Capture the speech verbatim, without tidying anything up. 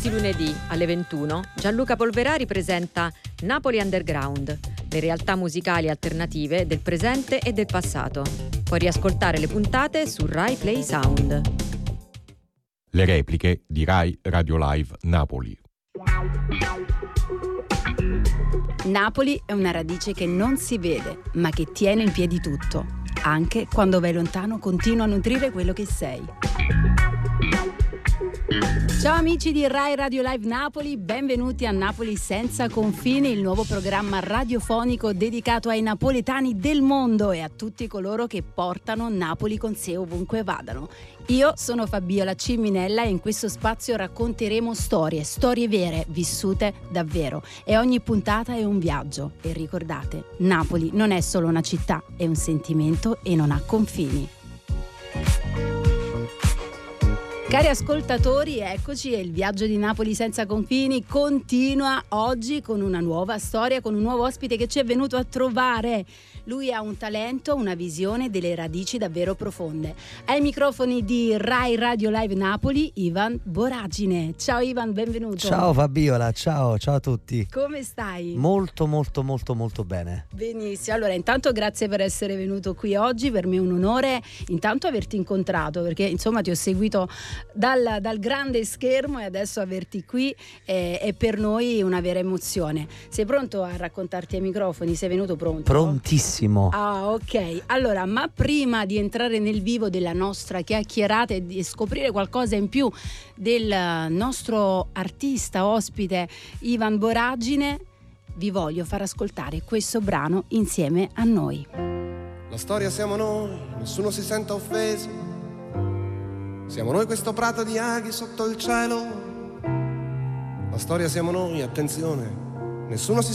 Tutti i lunedì alle ventuno Gianluca Polverari presenta Napoli Underground, le realtà musicali alternative del presente e del passato. Puoi riascoltare le puntate su Rai Play Sound. Le repliche di Rai Radio Live Napoli. Napoli è una radice che non si vede, ma che tiene in piedi tutto. Anche quando vai lontano, continua a nutrire quello che sei. Ciao amici di Rai Radio Live Napoli, benvenuti a Napoli Senza Confini, il nuovo programma radiofonico dedicato ai napoletani del mondo e a tutti coloro che portano Napoli con sé ovunque vadano. Io sono Fabiola Ciminella e in questo spazio racconteremo storie, storie vere, vissute davvero. E ogni puntata è un viaggio. E ricordate, Napoli non è solo una città, è un sentimento e non ha confini. Cari ascoltatori, eccoci e il viaggio di Napoli Senza Confini continua oggi con una nuova storia, con un nuovo ospite che ci è venuto a trovare. Lui ha un talento, una visione, delle radici davvero profonde. Ai microfoni di Rai Radio Live Napoli, Ivan Boragine. Ciao Ivan, benvenuto. Ciao Fabiola, ciao, ciao a tutti. Come stai? Molto, molto, molto, molto bene. Benissimo, allora intanto grazie per essere venuto qui oggi, per me è un onore intanto averti incontrato, perché insomma ti ho seguito dal, dal grande schermo e adesso averti qui è, è per noi una vera emozione. Sei pronto a raccontarti ai microfoni? Sei venuto pronto? Prontissimo. Ah, ok. Allora, ma prima di entrare nel vivo della nostra chiacchierata e di scoprire qualcosa in più del nostro artista ospite Ivan Boragine, vi voglio far ascoltare questo brano insieme a noi. La storia siamo noi, nessuno si senta offeso. Siamo noi questo prato di aghi sotto il cielo. La storia siamo noi, attenzione, nessuno si